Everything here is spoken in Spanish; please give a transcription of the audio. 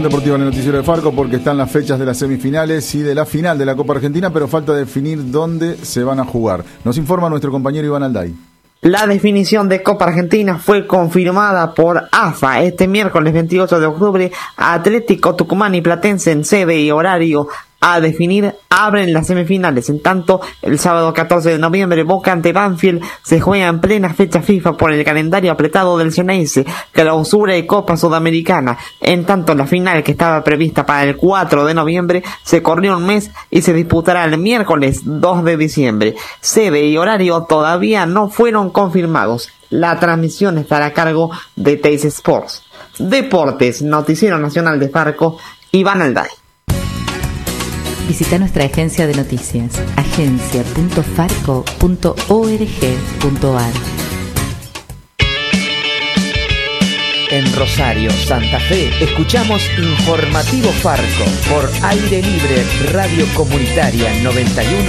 deportiva en el noticiero de Farco porque están las fechas de las semifinales y de la final de la Copa Argentina, pero falta definir dónde se van a jugar. Nos informa nuestro compañero Iván Alday. La definición de Copa Argentina fue confirmada por AFA este miércoles 28 de octubre. Atlético Tucumán y Platense en sede y horario a definir abren las semifinales. En tanto, el sábado 14 de noviembre, Boca ante Banfield se juega en plena fecha FIFA por el calendario apretado del Ceneice, clausura y Copa Sudamericana. En tanto, la final, que estaba prevista para el 4 de noviembre, se corrió un mes y se disputará el miércoles 2 de diciembre. Sede y horario todavía no fueron confirmados. La transmisión estará a cargo de Teis Sports. Deportes, Noticiero Nacional de Farco, Iván Alday. Visita nuestra agencia de noticias, agencia.farco.org.ar. En Rosario, Santa Fe, escuchamos Informativo Farco por Aire Libre Radio Comunitaria 91.